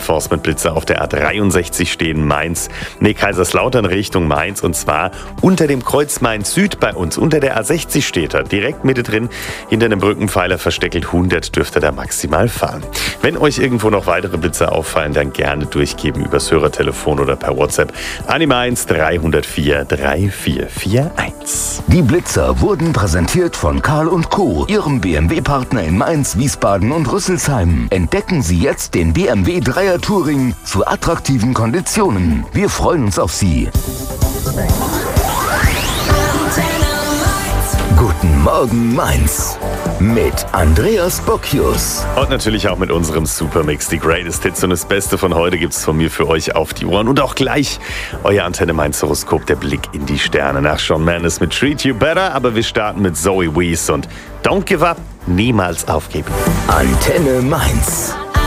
Reinforcement-Blitzer auf der A63 stehen, Kaiserslautern Richtung Mainz, und zwar unter dem Kreuz Mainz Süd bei uns, unter der A60 steht er, direkt mittendrin, hinter einem Brückenpfeiler versteckelt, 100 dürft ihr da maximal fahren. Wenn euch irgendwo noch weitere Blitzer auffallen, dann gerne durchgeben übers Hörertelefon oder per WhatsApp an die Mainz 304 3441. Die Blitzer wurden präsentiert von Karl & Co., Ihrem BMW-Partner in Mainz, Wiesbaden und Rüsselsheim. Entdecken Sie jetzt den BMW 3er Touring zu attraktiven Konditionen. Wir freuen uns auf Sie. Guten Morgen Mainz mit Andreas Bocchius. Und natürlich auch mit unserem Supermix. Die Greatest Hits und das Beste von heute gibt's von mir für euch auf die Ohren. Und auch gleich euer Antenne Mainz Horoskop, der Blick in die Sterne. Nach Shawn Mendes mit Treat You Better. Aber wir starten mit Zoe Wees und Don't Give Up, niemals aufgeben. Antenne Mainz.